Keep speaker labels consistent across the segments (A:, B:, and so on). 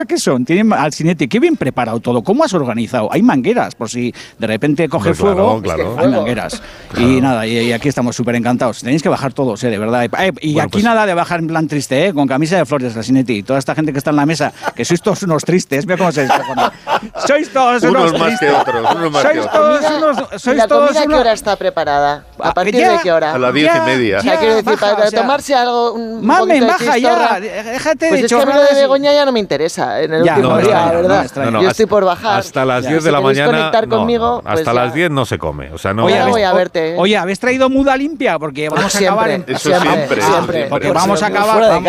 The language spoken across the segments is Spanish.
A: ¿Qué son? Tienen al Sinetti, qué bien preparado todo. ¿Cómo has organizado? Hay mangueras, por si de repente coge fuego,
B: claro.
A: hay mangueras. Claro. Y nada, y aquí estamos súper encantados. Tenéis que bajar todos, de verdad. Y bueno, aquí pues, nada de bajar en plan triste, con camisa de flores, la Sinetti. Y toda esta gente que está en la mesa, que sois todos unos tristes. Mira cómo se sois todos
C: unos
A: unos
C: más
A: tristes.
C: que otros, unos más que otros.
D: ¿La comida a qué hora está preparada? ¿A partir de qué hora?
C: A las 10:30.
D: O sea, quiero decir,
A: baja,
D: para tomarse algo, un
A: mami,
D: poquito de
A: baja
D: chistorra.
A: ya, déjate
D: pues
A: de
D: es que a mí lo de Begoña ya no me interesa en el último día, ¿verdad?
B: No,
D: yo estoy por bajar.
B: Hasta las 10 de la mañana.
D: Conectar conmigo, pues
B: hasta las 10 no se come. O sea, no.
D: Oye, voy a verte.
A: Oye, ¿habéis traído muda limpia? Porque vamos a acabar en.
C: Eso siempre.
A: Porque vamos a acabar.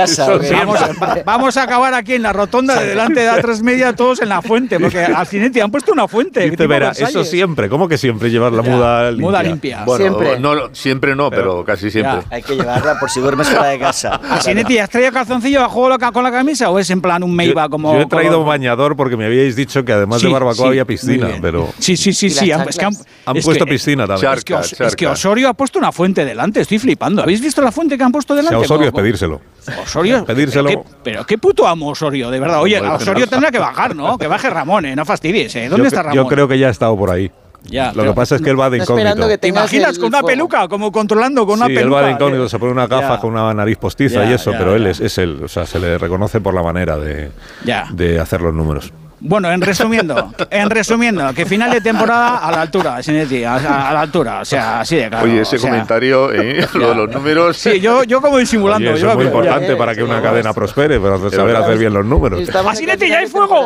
A: Vamos a acabar aquí en la rotonda de delante de A3 Media, todos en la fuente. Porque al Cinetti han puesto una fuente.
B: Dice Vera, eso siempre. ¿Cómo que siempre llevar la muda limpia?
A: Muda limpia.
C: Bueno,
D: siempre.
C: Siempre no, pero casi siempre.
E: Hay que llevarla por si duermes fuera de casa.
A: Cinetti, ¿has traído calzoncillo a juego con la camisa o es en plan un Meiba como.?
B: Yo he traído bañador porque me habíais dicho que además de barbacoa había piscina, pero.
A: Sí.
B: Han puesto piscina también.
A: Es que Osorio ha puesto una fuente delante, estoy flipando. ¿Habéis visto la fuente que han puesto delante?
B: Si a Osorio es pedírselo.
A: Osorio,
B: pedírselo.
A: Pero qué puto amo Osorio, de verdad. Oye, Osorio tendrá que bajar, ¿no? Que baje Ramón, no fastidies. ¿Dónde está Ramón?
B: Yo creo que ya ha estado por ahí.
A: Ya,
B: lo que pasa es que él va de incógnito.
A: ¿Te imaginas con una peluca, como controlando con una peluca?
B: Sí, él va de incógnito, se pone una gafa con una nariz postiza y eso, pero él es él, o sea, se le reconoce por la manera de hacer los números.
A: Bueno, en resumiendo, que final de temporada a la altura, Sinetti, a la altura, o sea, así de claro.
C: Oye, ese comentario, lo de los números.
A: Sí, yo como disimulando.
B: Oye, eso es muy importante para que una cadena prospere, para saber hacer bien los números.
A: A Sinetti ya hay fuego,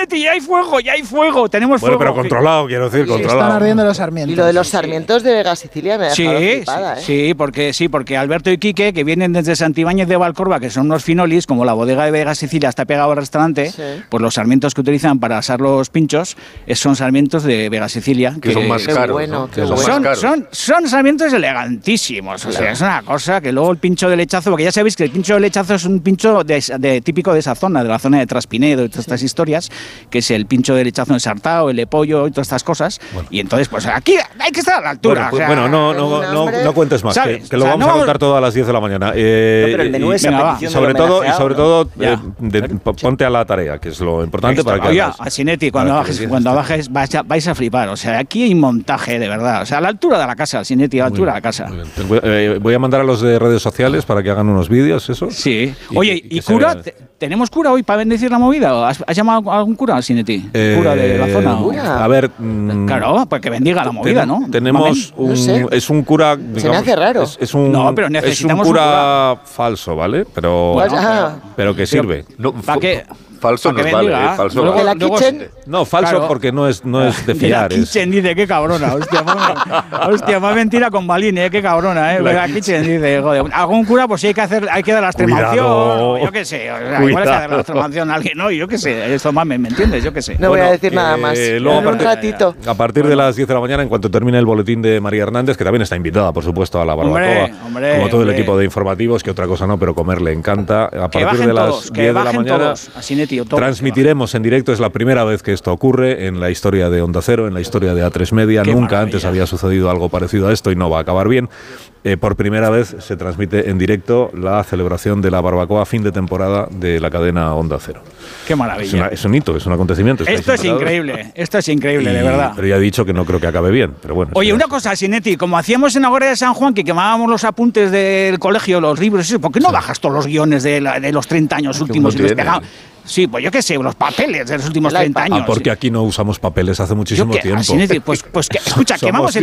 A: ya hay fuego, tenemos fuego.
B: Bueno, pero controlado, quiero decir, controlado.
F: Están ardiendo los sarmientos.
D: Y lo de los sarmientos de Vega Sicilia me ha dejado flipada,
A: Sí, porque Alberto y Quique, que vienen desde Santibáñez de Valcorba, que son unos finolis, como la bodega de Vega Sicilia está pegado al restaurante, pues los sarmientos que utilizan para asar los pinchos son sarmientos de Vega Sicilia
C: que son más caros,
A: son sarmientos elegantísimos, o sea, es una cosa que luego el pincho de lechazo, porque ya sabéis que el pincho de lechazo es un pincho típico de esa zona, de la zona de Traspinedo y todas estas historias, que es el pincho de lechazo ensartado, el de pollo y todas estas cosas, y entonces pues aquí hay que estar a la altura.
B: No cuentes más, que lo vamos a contar todo a las 10 de la mañana.
E: Pero el menú es
B: sobre todo ponte a la tarea, que es lo importante para que
A: Sinetti, cuando bajes vais a flipar. O sea, aquí hay montaje, de verdad. O sea, a la altura de la casa, Sinetti, a la altura de la casa.
B: Voy a mandar a los de redes sociales para que hagan unos vídeos, eso.
A: Sí. Oye, ¿y cura? ¿Tenemos cura hoy para bendecir la movida? ¿Has llamado a algún cura, Sinetti? ¿Cura de la zona?
B: A ver.
A: Claro, pues que bendiga la movida, ¿no?
B: Tenemos es un cura. Digamos,
D: se me hace raro.
B: Es un cura falso, ¿vale? Pero que sirve.
A: ¿Para qué?
C: Falso no vale, falso
D: luego, la kitchen.
B: No, falso claro, porque no es de fiar.
A: La kitchen dice, qué cabrona, hostia, más mentira con Balín, qué cabrona, La kitchen dice, joder, algún cura, pues sí hay que dar la extremación, yo qué sé, igual hay que dar la extremación a alguien, no, yo qué sé, esto más me entiendes, yo qué sé.
D: No voy a decir nada más,
B: luego
D: un ratito.
B: A partir de las 10 de la mañana, en cuanto termine el boletín de María Hernández, que también está invitada, por supuesto, a la barbacoa, como todo el equipo de informativos, que otra cosa no, pero comer le encanta. A partir de las 10 de la mañana transmitiremos en directo, es la primera vez que esto ocurre en la historia de Onda Cero, en la historia de A3 Media. Nunca antes había sucedido algo parecido a esto y no va a acabar bien. Por primera vez se transmite en directo la celebración de la barbacoa fin de temporada de la cadena Onda Cero.
A: ¡Qué maravilla!
B: Es un hito, es un acontecimiento.
A: Esto es increíble, de verdad.
B: Pero ya he dicho que no creo que acabe bien. Pero bueno,
A: oye, una cosa, Sinetti, como hacíamos en Agora de San Juan, que quemábamos los apuntes del colegio, los libros, ¿por qué no bajas todos los guiones de los 30 años últimos y los pegamos? Sí, pues yo qué sé, los papeles de los últimos 30 años.
B: Porque aquí no usamos papeles hace muchísimo tiempo.
A: Sinetti, pues escucha,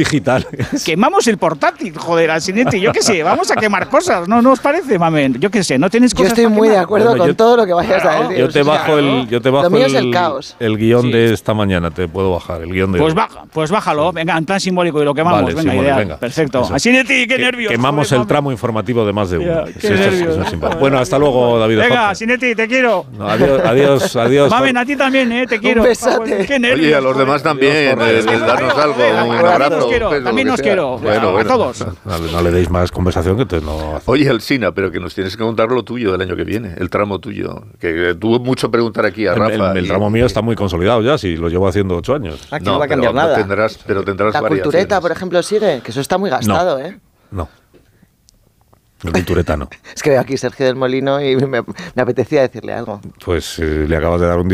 A: quemamos el portátil, joder, Sinetti, yo qué sé, vamos a quemar cosas, ¿no os parece, mamen? Yo qué sé, no tenéis cosas.
D: Yo estoy muy de acuerdo con todo lo que vayas a decir.
B: Yo te bajo
D: lo mío es el caos.
B: El guión de esta mañana, te puedo bajar el guión de
A: pues bájalo, venga, en plan simbólico y lo quemamos, venga, ideal, perfecto. Sinetti, qué nervios.
B: Quemamos el tramo informativo de más de uno.
A: Qué nervios.
B: Bueno, hasta luego, David.
A: Venga, Sinetti, te quiero.
B: Adiós.
A: Mamen, a ti también, te quiero.
D: Un besote.
A: Qué nervios.
C: Oye, a los demás también, darnos algo, un abrazo.
A: También nos quiero. Bueno, a todos.
B: No le deis más conversación que no.
C: Oye, Alsina, pero que nos tienes que contar lo tuyo del año que viene, el tramo tuyo. Que tuvo mucho preguntar aquí a Rafa.
B: El tramo mío está muy consolidado ya, si lo llevo haciendo 8 años.
E: Aquí no va a cambiar nada.
C: Tendrás
D: la cultureta, por ejemplo, sigue, que eso está muy gastado,
B: No. El culturetano.
D: Es que veo aquí Sergio del Molino y me apetecía decirle algo.
B: Pues le acabas de dar un